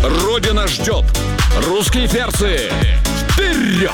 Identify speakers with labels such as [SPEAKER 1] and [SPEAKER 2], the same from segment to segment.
[SPEAKER 1] Родина ждет. Русские перцы. Вперед!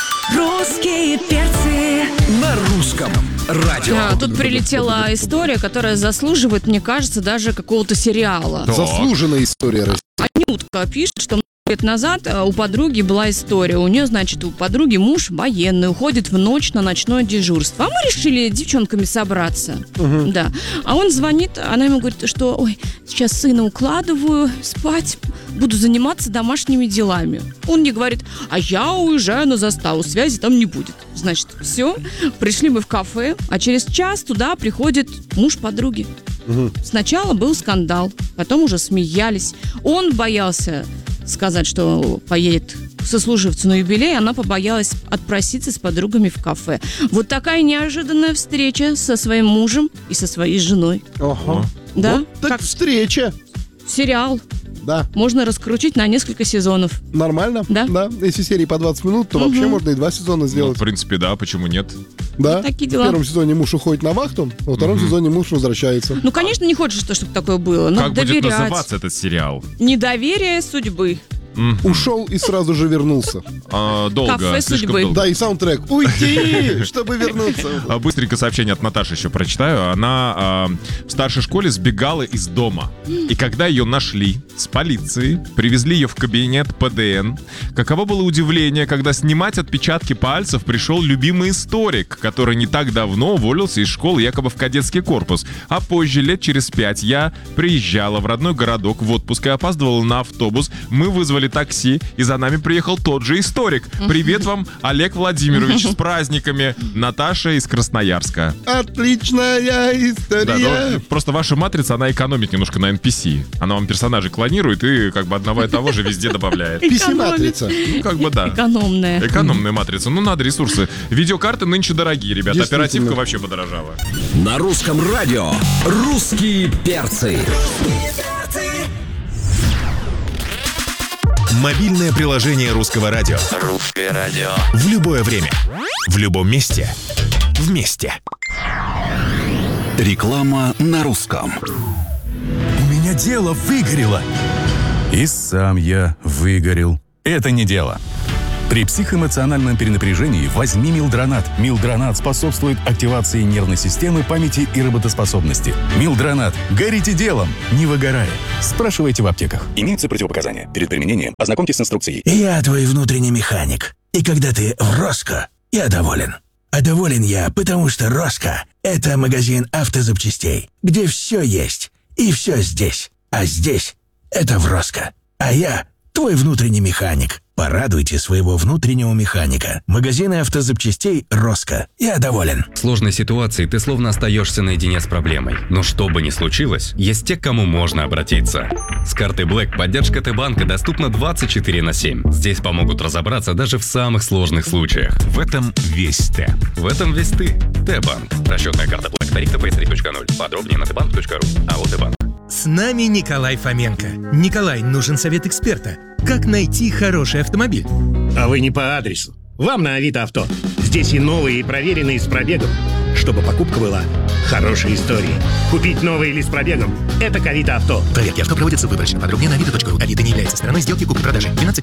[SPEAKER 2] Русские перцы
[SPEAKER 1] На русском радио.
[SPEAKER 3] Тут прилетела история, которая заслуживает, мне кажется, даже какого-то сериала.
[SPEAKER 4] Заслуженная история России.
[SPEAKER 3] Анютка пишет, что много лет назад у подруги была история. У нее, значит, у подруги муж военный, уходит в ночь на ночное дежурство. А мы решили девчонками собраться. Да. А он звонит, она ему говорит, что ой, сейчас сына укладываю спать, буду заниматься домашними делами. Он мне говорит, а я уезжаю на заставу, связи там не будет. Значит, все, пришли мы в кафе, а через час туда приходит муж подруги. Сначала был скандал, потом уже смеялись. Он боялся сказать, что поедет к сослуживцу на юбилей, она побоялась отпроситься с подругами в кафе. Вот такая неожиданная встреча со своим мужем и со своей женой.
[SPEAKER 4] Ага.
[SPEAKER 3] Да?
[SPEAKER 4] Вот так
[SPEAKER 3] Как
[SPEAKER 4] встреча.
[SPEAKER 3] сериал.
[SPEAKER 4] Да.
[SPEAKER 3] Можно раскрутить на несколько сезонов.
[SPEAKER 4] Нормально?
[SPEAKER 3] Да.
[SPEAKER 4] Если серии по 20 минут, то вообще можно и 2 сезона
[SPEAKER 5] Ну,
[SPEAKER 4] сделать.
[SPEAKER 5] в принципе, да, почему нет?
[SPEAKER 4] Да.
[SPEAKER 3] Такие
[SPEAKER 4] В
[SPEAKER 3] дела.
[SPEAKER 4] первом сезоне муж уходит на вахту, во втором сезоне муж возвращается.
[SPEAKER 3] Ну, конечно, не хочется, чтобы такое было, но
[SPEAKER 5] Как будет
[SPEAKER 3] доверять.
[SPEAKER 5] называться этот сериал?
[SPEAKER 3] Недоверие судьбы.
[SPEAKER 4] Ушел и сразу же вернулся.
[SPEAKER 5] Долго,
[SPEAKER 3] Кафе
[SPEAKER 5] слишком
[SPEAKER 3] судьбы.
[SPEAKER 5] долго.
[SPEAKER 4] Да, и саундтрек. Уйди, чтобы вернуться.
[SPEAKER 5] Быстренько сообщение от Наташи еще прочитаю. Она в старшей школе сбегала из дома. И когда ее нашли с полицией, привезли ее в кабинет ПДН. Каково было удивление, когда снимать отпечатки пальцев пришел любимый историк, который не так давно уволился из школы якобы в кадетский корпус. А позже, лет через 5, я приезжала в родной городок в отпуск и опаздывала на автобус. Мы вызвали такси, и за нами приехал тот же историк. Привет вам, Олег Владимирович, с праздниками. Наташа из Красноярска.
[SPEAKER 4] Отличная история.
[SPEAKER 5] Да, просто ваша матрица, она экономит немножко на NPC. Она вам персонажей клонирует и как бы одного и того же везде добавляет.
[SPEAKER 4] PC-матрица.
[SPEAKER 5] Ну, как бы да.
[SPEAKER 3] Экономная.
[SPEAKER 5] Экономная матрица. Ну, надо ресурсы. Видеокарты нынче дорогие, ребята.
[SPEAKER 4] Действительно.
[SPEAKER 5] Оперативка вообще подорожала.
[SPEAKER 1] На русском радио. Русские перцы.
[SPEAKER 6] Мобильное приложение Русского радио.
[SPEAKER 7] Русское радио.
[SPEAKER 6] В любое время. В любом месте. Вместе.
[SPEAKER 1] Реклама на русском.
[SPEAKER 8] У меня дело выгорело. И сам я выгорел. Это не дело. При психоэмоциональном перенапряжении возьми Милдронат. Милдронат способствует активации нервной системы, памяти и работоспособности. Милдронат. Горите делом, не выгорая. Спрашивайте в аптеках. Имеются противопоказания. Перед применением ознакомьтесь с инструкцией.
[SPEAKER 9] Я твой внутренний механик. И когда ты в Роско, я доволен. А доволен я, потому что Роско – это магазин автозапчастей, где все есть и все здесь. А здесь – это в Роско. А я твой внутренний механик. Порадуйте своего внутреннего механика. Магазины автозапчастей «Роско». Я доволен.
[SPEAKER 10] В сложной ситуации ты словно остаешься наедине с проблемой. Но что бы ни случилось, есть те, к кому можно обратиться. С картой Black поддержка Т-банка доступна 24/7. Здесь помогут разобраться даже в самых сложных случаях.
[SPEAKER 6] В этом весь Т.
[SPEAKER 10] В этом весь ты. Т-банк. Расчетная карта Black. Тариф ТПС 3.0. Подробнее на tbank.ru. АО Т-банк.
[SPEAKER 11] С нами Николай Фоменко. Николай, нужен совет эксперта. Как найти хороший автомобиль?
[SPEAKER 12] А вы не по адресу. Вам на Авито Авто. Здесь и новые, и проверенные с пробегом. Чтобы покупка была хорошей историей. Купить новый или с пробегом – это к Авито Авто.
[SPEAKER 11] Проверки авто проводятся выборочно. Подробнее на avito.ru. Авито не является стороной сделки купли-продажи. 12